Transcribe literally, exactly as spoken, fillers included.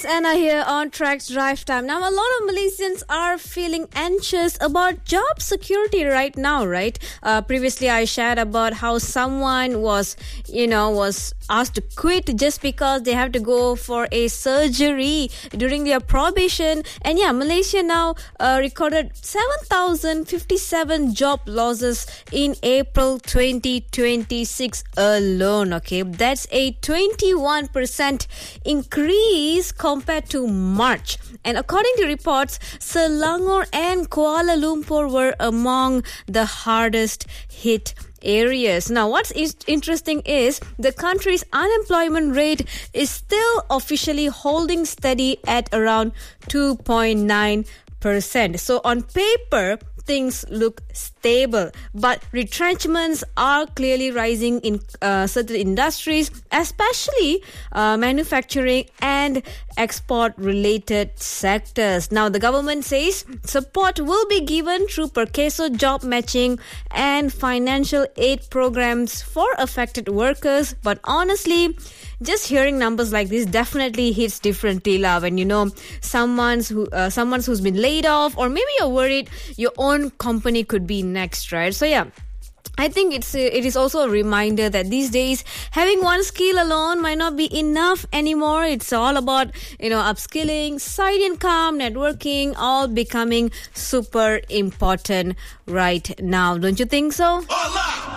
It's Anna here on Tracks Drive Time. Now, a lot of Malaysians are feeling anxious about job security right now, right? Uh, previously, I shared about how someone was, you know, was asked to quit just because they have to go for a surgery during their probation. And yeah, Malaysia now uh, recorded seven thousand fifty-seven job losses in April twenty twenty-six alone, okay? That's a twenty-one percent increase compared to March. And according to reports, Selangor and Kuala Lumpur were among the hardest hit areas. Now, what's is- interesting is the country's unemployment rate is still officially holding steady at around two point nine percent. So on paper, things look stable, but retrenchments are clearly rising in uh, certain industries, especially uh, manufacturing and export-related sectors. Now, the government says support will be given through per queso job matching and financial aid programs for affected workers. But honestly, just hearing numbers like this definitely hits differently, la, when you know someone's who uh, someone's who's been laid off, or maybe you're worried your own company could be next, right? So yeah, I think it's a, it is also a reminder that these days having one skill alone might not be enough anymore. It's all about, you know, upskilling, side income, networking, all becoming super important right now. Don't you think so?